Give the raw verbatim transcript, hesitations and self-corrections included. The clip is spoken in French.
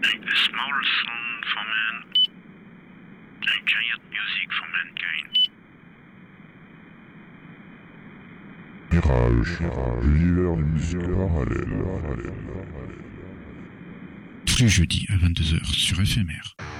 A small song for man, a giant music for mankind. Mirage, Mirage, l'univers du musique parallèle. Tous les jeudis à vingt-deux heures sur F M R.